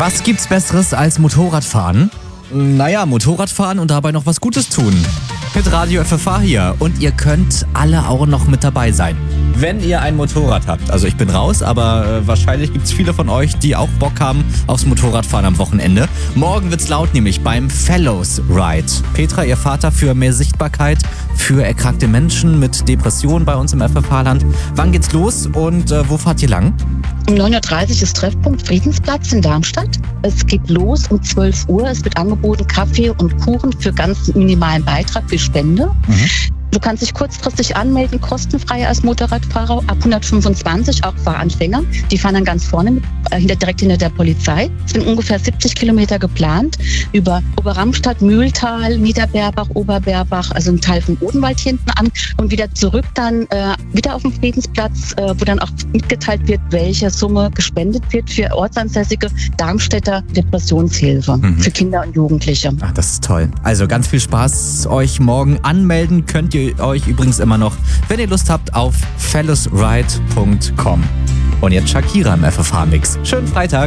Was gibt's Besseres als Motorradfahren? Naja, Motorradfahren und dabei noch was Gutes tun. Mit Radio FFH hier und ihr könnt alle auch noch mit dabei sein. Wenn ihr ein Motorrad habt. Also ich bin raus, aber wahrscheinlich gibt's viele von euch, die auch Bock haben aufs Motorradfahren am Wochenende. Morgen wird's laut, nämlich beim Fellows Ride. Petra, ihr Vater für mehr Sichtbarkeit für erkrankte Menschen mit Depressionen bei uns im FFH-Land. Wann geht's los und wo fahrt ihr lang? Um 9.30 Uhr ist Treffpunkt Friedensplatz in Darmstadt. Es geht los um 12 Uhr. Es wird angeboten Kaffee und Kuchen für ganz minimalen Beitrag für Spende. Du kannst dich kurzfristig anmelden, kostenfrei als Motorradfahrer, ab 125, auch Fahranfänger. Die fahren dann ganz vorne, direkt hinter der Polizei. Es sind ungefähr 70 Kilometer geplant, über Oberramstadt, Mühltal, Niederberbach, Oberberbach, also ein Teil vom Odenwald hinten an und wieder zurück dann wieder auf dem Friedensplatz, wo dann auch mitgeteilt wird, welche Summe gespendet wird für ortsansässige Darmstädter Depressionshilfe für Kinder und Jugendliche. Ach, das ist toll. Also ganz viel Spaß euch morgen anmelden könnt ihr euch übrigens immer noch, wenn ihr Lust habt, auf fellowsride.com. Und jetzt Shakira im FFH-Mix. Schönen Freitag.